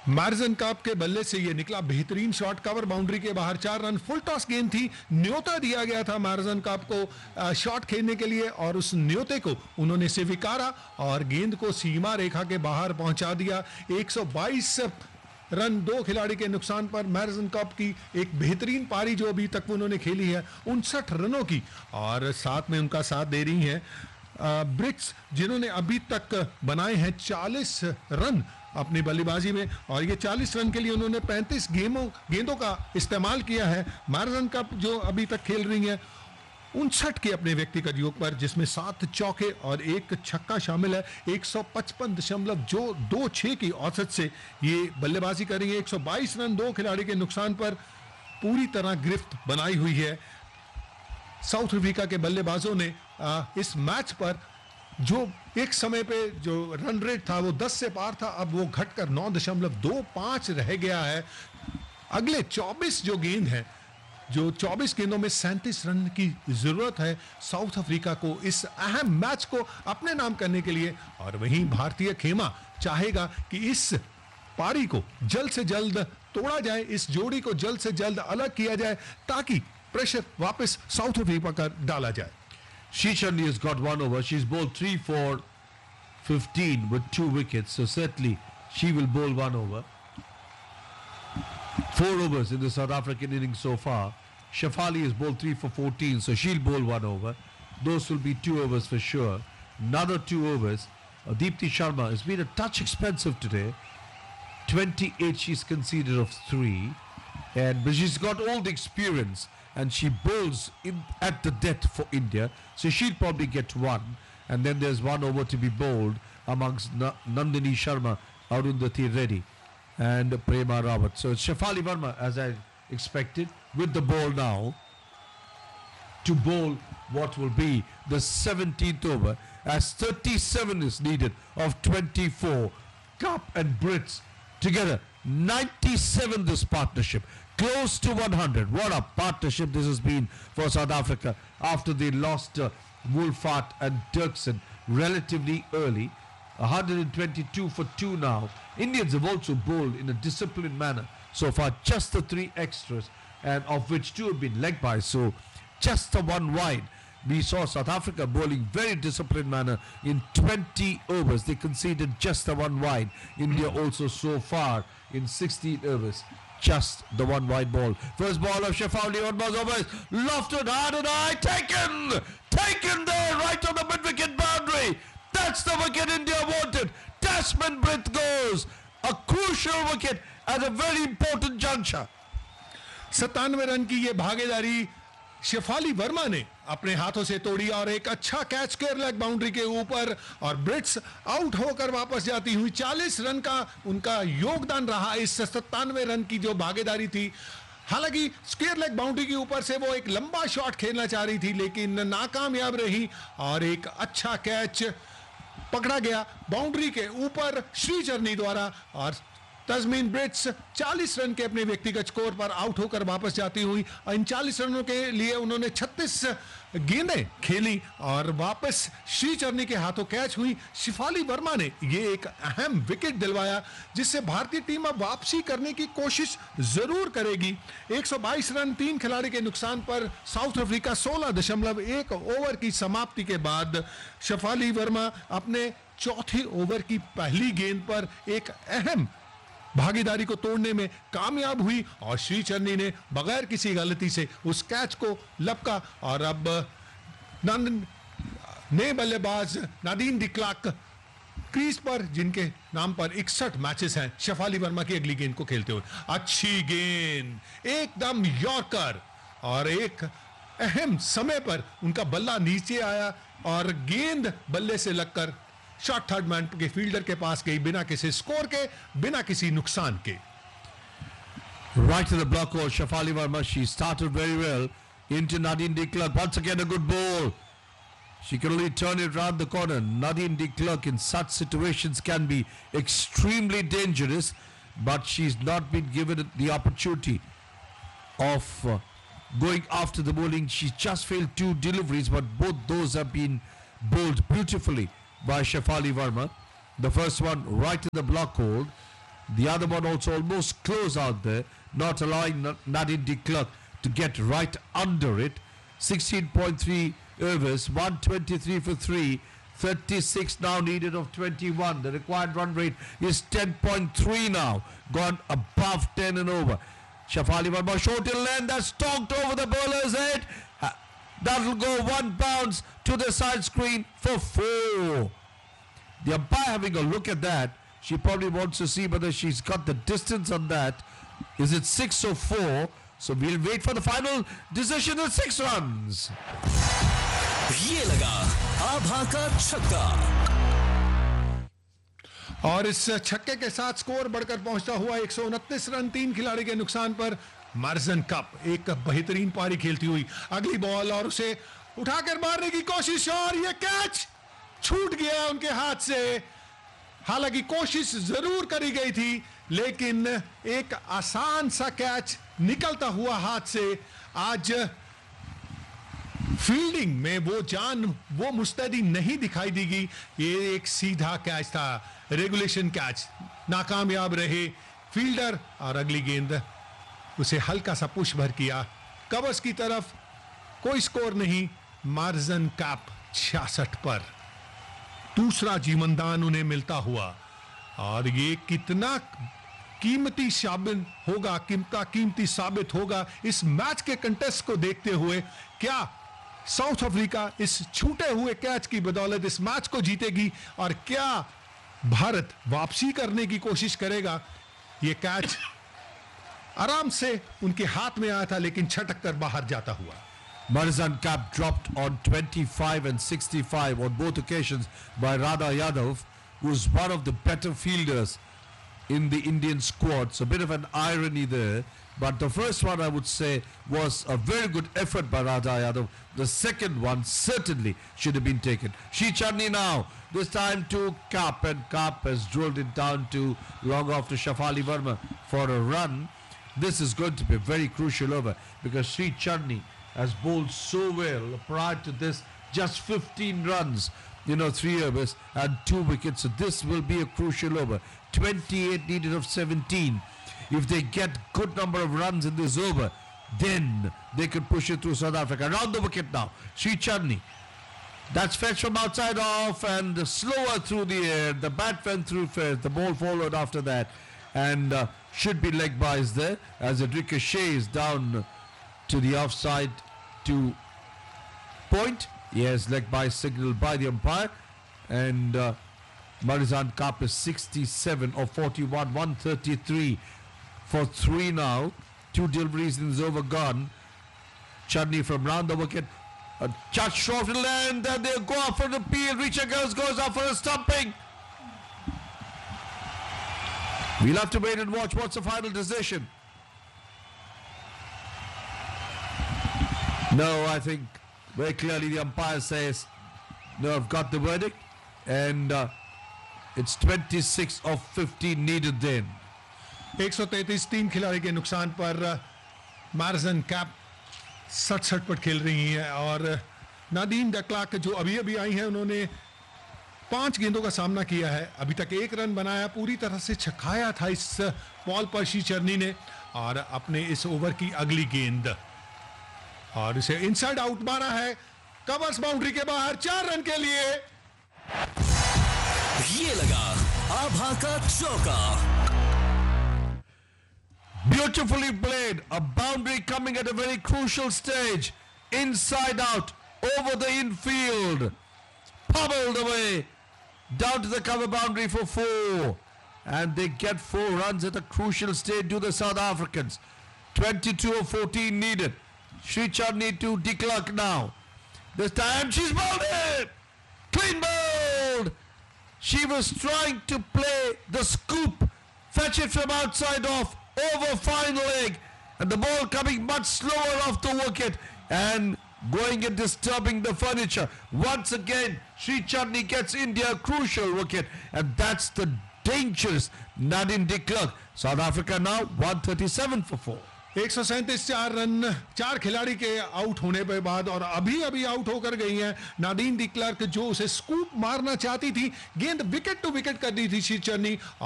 मार्जन cup के बल्ले से ये निकला बेहतरीन शॉट, कवर बाउंड्री के बाहर, 4 रन, फुल टॉस गेंद थी, न्योता दिया गया था मार्जन कप को शॉट खेलने के लिए और उस न्योते को उन्होंने स्वीकारा और गेंद को सीमा रेखा के बाहर पहुंचा दिया। 122 रन, 2 खिलाड़ी के नुकसान पर मार्जन कप की एक बेहतरीन पारी जो अभी तक उन्होंने खेली है 59 रनों की, और साथ में उनका साथ दे रही हैं ब्रिट्स जिन्होंने अभी तक बनाए हैं 40 रन अपनी बल्लेबाजी में, और ये 40 रन के लिए उन्होंने 35 गेंदों का इस्तेमाल किया है। मार्जन कप जो अभी तक खेल रही हैं 59 के अपने व्यक्तिगत योग पर, जिसमें 7 चौके और 1 छक्का शामिल है। 155.26 की औसत से ये बल्लेबाजी कर रही है। 122 रन, 2 खिलाड़ी के नुकसान पर पूरी तरह गिरफ्त बनाई हुई है। साउथ अफ्रीका के बल्लेबाजों ने इस मैच पर जो एक समय पे जो रन रेट था वो 10 से पार था, अब वो घटकर 9.25 रह गया है। अगले 24 जो गेंद हैं, जो 24 गेंदों में 37 रन की जरूरत है साउथ अफ्रीका को इस अहम मैच को अपने नाम करने के लिए, और वहीं भारतीय खेमा चाहेगा कि इस पारी को जल्द से जल्द तोड़ा जाए, इस जोड़ी को जल्द से जल्द अलग किया जाए ताकि प्रेशर वापस साउथ अफ्रीका पर डाला जाए। She certainly has got one over. She's bowled 3 for 15 with 2 wickets, so certainly she will bowl one over. 4 overs in the South African innings so far. Shafali has bowled 3 for 14, so she'll bowl one over. Those will be 2 overs for sure. Another 2 overs. Deepti Sharma has been a touch expensive today. 28 she's conceded of 3, but she's got all the experience and she bowls at the death for India, so she'll probably get 1, and then there's 1 over to be bowled amongst Nandini Sharma, Arundhati Reddy and Prema Rawat. So it's Shafali Verma, as I expected, with the ball now to bowl what will be the 17th over, as 37 is needed of 24. Cup and Brits together 97 this partnership, close to 100. What a partnership this has been for South Africa after they lost Wolfart and Dirksen relatively early. 122 for 2 now. Indians have also bowled in a disciplined manner so far, just the 3 extras, and of which 2 have been leg byes, so just the 1 wide. We saw South Africa bowling very disciplined manner in 20 overs. They conceded just the 1 wide. India also so far in 16 overs, just the 1 wide ball. First ball of Shafali on buzz over, lofted hard and high, taken there right on the mid-wicket boundary. That's the wicket India wanted. Tasman Brith goes, a crucial wicket at a very important juncture. 97 run की ये भागीदारी शेफाली वर्मा ने अपने हाथों से तोड़ी और एक अच्छा कैच केयर लेग बाउंड्री के ऊपर, और ब्रिट्स आउट होकर वापस जाती हुई 40 रन का उनका योगदान रहा इस 97 रन की जो भागीदारी थी। हालांकि स्क्वायर लेग बाउंड्री के ऊपर से वो एक लंबा शॉट खेलना चाह रही थी लेकिन नाकामयाब रही और एक अच्छा कैच पकड़ा गया बाउंड्री के ऊपर श्रीचरनी द्वारा, और तस्मीन ब्रिट्स 40 रन के अपने व्यक्तिगत स्कोर पर आउट होकर वापस जाती हुई। इन 40 रनों के लिए उन्होंने 36 गेंदें खेली और वापस श्रीचरनी के हाथों कैच हुई। शिफाली वर्मा ने ये एक अहम विकेट दिलवाया जिससे भारतीय टीम अब वापसी करने की कोशिश जरूर करेगी। 122 रन 3 खिलाड़ी के नुकसान पर साउथ अफ्रीका 16.1 ओवर की समाप्ति के बाद शिफाली वर्मा अपने चौथे ओवर की पहली गेंद पर एक अहम भागीदारी को तोड़ने में कामयाब हुई और श्रीचरनी ने बगैर किसी गलती से उस कैच को लपका, और अब नए बल्लेबाज नादीन डी क्लार्क क्रीज पर जिनके नाम पर 61 मैचेस हैं, शेफाली वर्मा की अगली गेंद को खेलते हुए। अच्छी गेंद, एकदम यॉर्कर, और एक अहम समय पर उनका बल्ला नीचे आया और गेंद बल्ले से लगकर शॉट थर्ड मैन के फील्डर के पास गई बिना किसी स्कोर के, बिना किसी नुकसान के। Right to the block or Shafali Verma, she started very well into Nadine de Klerk. Once again a good ball. She can only turn it round the corner. Nadine de Klerk in such situations can be extremely dangerous, but she's not been given the opportunity of going after the bowling. She just failed 2 deliveries, but both those have been bowled beautifully by Shafali Verma. The first one right to the block hold. The other one also almost close out there, not allowing Nadine de Klerk to get right under it. 16.3 overs, 123 for 3, 36 now needed of 21. The required run rate is 10.3 now, gone above 10 and over. Shefali Verma short in length, that's stonked over the bowler's head. That'll go one bounce to the side screen for 4. The umpire having a look at that, she probably wants to see whether she's got the distance on that. Is it 6 or 4? So we'll wait for the final decision at 6 runs. ये लगा आभा का छक्का और इस छक्के के साथ score बढ़कर पहुंचता हुआ 129 रन 3 खिलाड़ी के नुकसान पर मार्जन कप एक बेहतरीन पारी खेलती हुई अगली बॉल और उसे उठाकर मारने की कोशिश और ये कैच छूट गया उनके हाथ से। हालांकि कोशिश जरूर करी गई थी लेकिन एक आसान सा कैच निकलता हुआ हाथ से। आज फील्डिंग में वो जान वो मुस्तैदी नहीं दिखाई देगी। ये एक सीधा कैच था, रेगुलेशन कैच, नाकामयाब रहे फील्डर और अगली गेंद उसे हल्का सा पुश भर किया कवर्स की तरफ। कोई स्कोर नहीं, मार्जन कप 66 पर दूसरा जीवनदान उन्हें मिलता हुआ। और ये कितना कीमती साबित होगा इस मैच के कंटेस्ट को देखते हुए। क्या साउथ अफ्रीका इस छूटे हुए कैच की बदौलत इस मैच को जीतेगी और क्या भारत वापसी करने की कोशिश करेगा? ये कैच आराम से उनके हाथ में आया था लेकिन छटक कर बाहर जाता हुआ। Marizan Kap dropped on 25 and 65 on both occasions by Radha Yadav, who's one of the better fielders in the Indian squad. So a bit of an irony there. But the first one I would say was a very good effort by Radha Yadav. The second one certainly should have been taken. She Channi now, this time to Kap, and Kap has drilled it down to long off to Shefali Verma for a run. This is going to be a very crucial over because Sri Channi has bowled so well prior to this, just 15 runs, 3 overs and 2 wickets. So this will be a crucial over. 28 needed of 17. If they get good number of runs in this over, then they could push it through South Africa. Round the wicket now, Sri Channi. That's fetched from outside off and slower through the air. The bat went through first. The ball followed after that. And should be leg byes there as it ricochets down to the offside to point. Yes, leg by signal by the umpire. And Marizan Kap is 67 of 41, 133 for 3 now. 2 deliveries in this over gone. Channi from round the wicket. A touch short to land and they go off for the appeal. Richard Girls goes off for a stumping. We'll have to wait and watch. What's the final decision? No, I think very clearly the umpire says, no, I've got the verdict. And it's 26 of 15 needed then. 133 3 खिलाड़ी के नुकसान पर मार्जन cap 67 पर खेल रही हैं और Nadine the Clark जो अभी आई हैं उन्होंने 5 गेंदों का सामना किया है। अभी तक 1 रन बनाया, पूरी तरह से छकाया था इस बॉल पर श्री चरनी ने। और अपने इस ओवर की अगली गेंद और इसे इनसाइड आउट मारा है, कवर्स बाउंड्री के बाहर 4 रन के लिए। ये लगा आभा का चौका। Beautifully played, a boundary coming at a very crucial stage, inside out, over the infield, pummeled away, down to the cover boundary for 4, and they get 4 runs at a crucial stage to the South Africans. 22 of 14 needed. Sri Channi to de Klerk now. This time she's bowled it, clean bowled. She was trying to play the scoop, fetch it from outside off, over fine leg, and the ball coming much slower off the wicket and going and disturbing the furniture. Once again, Sri Channi gets India a crucial wicket, and that's the dangerous Nadine de Klerk. South Africa now 137 for 4. 137 4 run 4 खिलाड़ी के out होने के बाद और अभी out होकर गई हैं नादीन डी क्लर्क जो उसे स्कूप मारना चाहती थी। गेंद विकेट टू विकेट कर दी थी श्री चरनी।